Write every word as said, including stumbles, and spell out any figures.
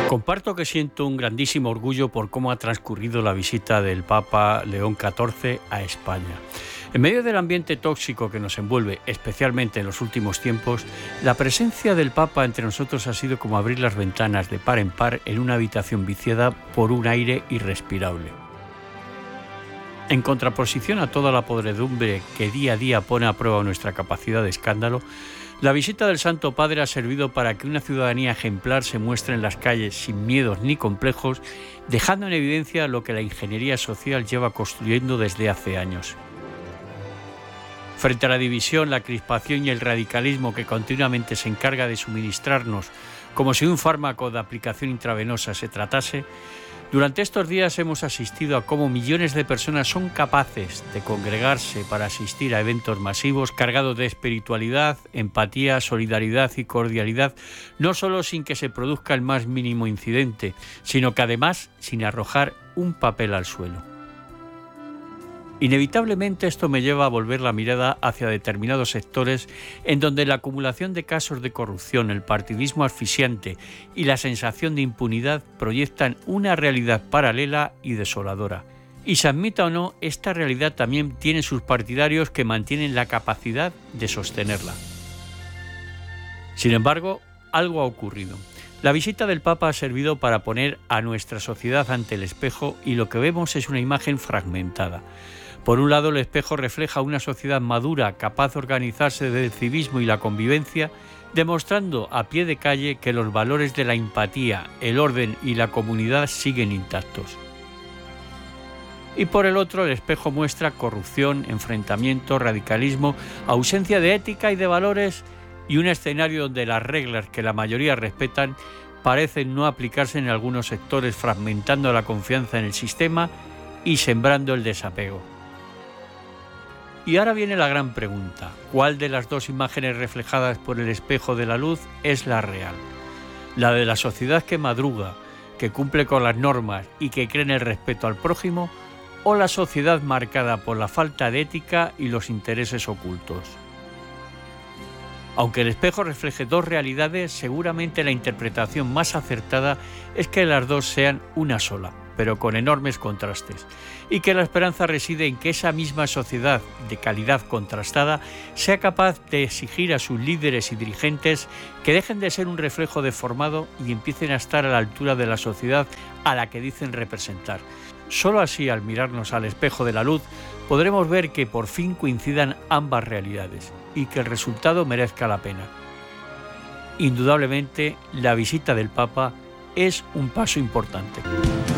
Comparto que siento un grandísimo orgullo por cómo ha transcurrido la visita del Papa León catorce a España. En medio del ambiente tóxico que nos envuelve, especialmente en los últimos tiempos, la presencia del Papa entre nosotros ha sido como abrir las ventanas de par en par en una habitación viciada por un aire irrespirable. En contraposición a toda la podredumbre que día a día pone a prueba nuestra capacidad de escándalo, la visita del Santo Padre ha servido para que una ciudadanía ejemplar se muestre en las calles sin miedos ni complejos, dejando en evidencia lo que la ingeniería social lleva construyendo desde hace años. Frente a la división, la crispación y el radicalismo que continuamente se encarga de suministrarnos como si un fármaco de aplicación intravenosa se tratase, durante estos días hemos asistido a cómo millones de personas son capaces de congregarse para asistir a eventos masivos cargados de espiritualidad, empatía, solidaridad y cordialidad, no solo sin que se produzca el más mínimo incidente, sino que además sin arrojar un papel al suelo. Inevitablemente esto me lleva a volver la mirada hacia determinados sectores en donde la acumulación de casos de corrupción, el partidismo asfixiante y la sensación de impunidad proyectan una realidad paralela y desoladora. Y se admita o no, esta realidad también tiene sus partidarios que mantienen la capacidad de sostenerla. Sin embargo, algo ha ocurrido. La visita del Papa ha servido para poner a nuestra sociedad ante el espejo y lo que vemos es una imagen fragmentada. Por un lado, el espejo refleja una sociedad madura, capaz de organizarse desde el civismo y la convivencia, demostrando a pie de calle que los valores de la empatía, el orden y la comunidad siguen intactos. Y por el otro, el espejo muestra corrupción, enfrentamiento, radicalismo, ausencia de ética y de valores y un escenario donde las reglas que la mayoría respetan parecen no aplicarse en algunos sectores, fragmentando la confianza en el sistema y sembrando el desapego. Y ahora viene la gran pregunta: ¿cuál de las dos imágenes reflejadas por el espejo de la luz es la real? ¿La de la sociedad que madruga, que cumple con las normas y que cree en el respeto al prójimo? ¿O la sociedad marcada por la falta de ética y los intereses ocultos? Aunque el espejo refleje dos realidades, seguramente la interpretación más acertada es que las dos sean una sola, pero con enormes contrastes, y que la esperanza reside en que esa misma sociedad de calidad contrastada sea capaz de exigir a sus líderes y dirigentes que dejen de ser un reflejo deformado y empiecen a estar a la altura de la sociedad a la que dicen representar. Solo así, al mirarnos al espejo de la luz, podremos ver que por fin coincidan ambas realidades y que el resultado merezca la pena. Indudablemente, la visita del Papa es un paso importante.